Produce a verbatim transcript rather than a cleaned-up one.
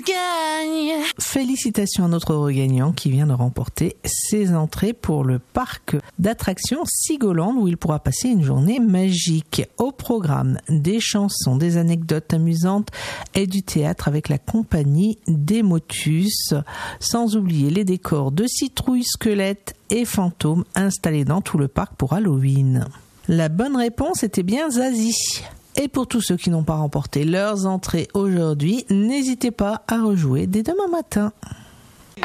Gagne. Félicitations à notre heureux gagnant qui vient de remporter ses entrées pour le parc d'attractions Sigoland où il pourra passer une journée magique. Au programme, des chansons, des anecdotes amusantes et du théâtre avec la compagnie des Motus, sans oublier les décors de citrouilles, squelettes et fantômes installés dans tout le parc pour Halloween. La bonne réponse était bien Zazie. Et pour tous ceux qui n'ont pas remporté leurs entrées aujourd'hui, n'hésitez pas à rejouer dès demain matin.